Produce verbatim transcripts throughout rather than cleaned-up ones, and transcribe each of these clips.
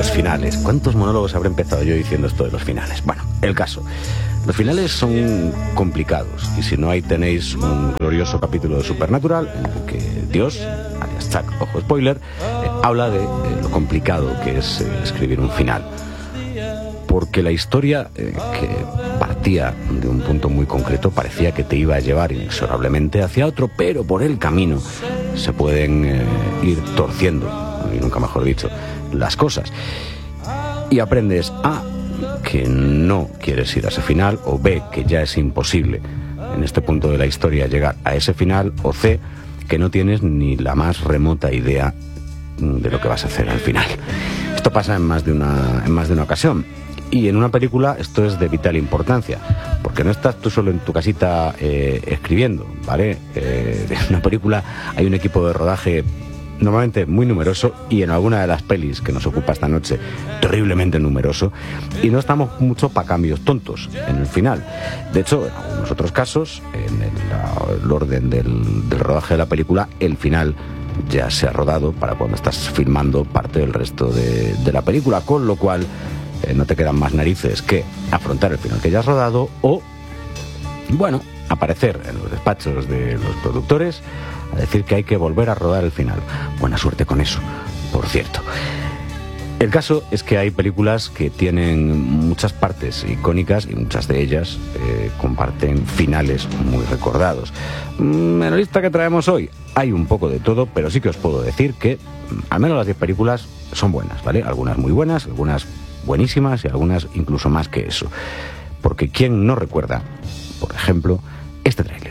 los finales. ¿Cuántos monólogos habré empezado yo diciendo esto de los finales? Bueno, el caso. Los finales son complicados y si no, ahí tenéis un glorioso capítulo de Supernatural en el que Dios, alias Chuck, ojo spoiler, eh, habla de eh, lo complicado que es eh, escribir un final. Porque la historia eh, que partía de un punto muy concreto parecía que te iba a llevar inexorablemente hacia otro, pero por el camino se pueden eh, ir torciendo, y nunca mejor dicho, las cosas. Y aprendes A, que no quieres ir a ese final, o B, que ya es imposible en este punto de la historia llegar a ese final, o C, que no tienes ni la más remota idea de lo que vas a hacer al final. Esto pasa en más de una, en más de una ocasión. Y en una película esto es de vital importancia, porque no estás tú solo en tu casita eh, escribiendo, ¿vale? Eh, en una película hay un equipo de rodaje normalmente muy numeroso y en alguna de las pelis que nos ocupa esta noche terriblemente numeroso, y no estamos mucho para cambios tontos en el final. De hecho, en algunos otros casos, en el, el orden del, del rodaje de la película, el final ya se ha rodado para cuando estás filmando parte del resto de, de la película, con lo cual Eh, no te quedan más narices que afrontar el final que ya has rodado o, bueno, aparecer en los despachos de los productores a decir que hay que volver a rodar el final. Buena suerte con eso, por cierto. El caso es que hay películas que tienen muchas partes icónicas y muchas de ellas eh, comparten finales muy recordados. Mm, en la lista que traemos hoy hay un poco de todo, pero sí que os puedo decir que mm, al menos las diez películas son buenas, ¿vale? Algunas muy buenas, algunas buenísimas y algunas incluso más que eso. Porque ¿quién no recuerda, por ejemplo, este tráiler?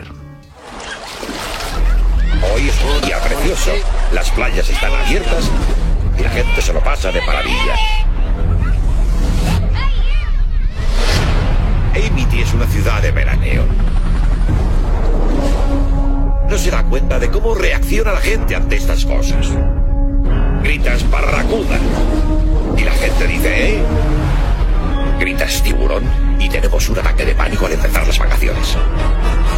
Hoy es un día precioso. Las playas están abiertas y la gente se lo pasa de maravilla. Amity es una ciudad de veraneo. No se da cuenta de cómo reacciona la gente ante estas cosas. Gritas barracuda y la gente dice, ¿eh? Gritas tiburón y tenemos un ataque de pánico al empezar las vacaciones.